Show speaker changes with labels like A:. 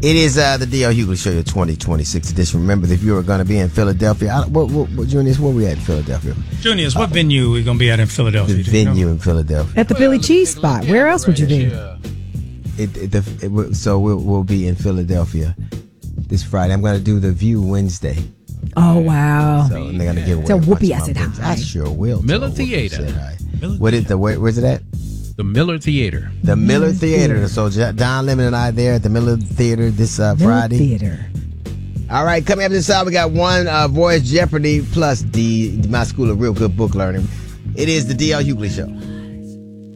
A: It is the D.L. Hughley Show, your 2026 edition. Remember, if you are going to be in Philadelphia, Junius, where we at in Philadelphia?
B: Junius, what venue are we going to be at in Philadelphia?
A: The venue in Philadelphia.
C: At the Philly Cheese Spot. Where else would you be?
A: So we'll be in Philadelphia this Friday. I'm going to do the View Wednesday.
C: Oh, wow.
A: So they're going to give away
C: Tell Whoopi I said hi.
A: I sure will.
D: Miller Theater.
A: Where's it at?
D: The Miller Theater.
A: The Miller Theater. So Don Lemon and I there at the Miller Theater this Friday.
C: Theater.
A: All right, coming up this hour, we got one Voice Jeopardy plus my School of Real Good Book Learning. It is the D.L. Hughley Show.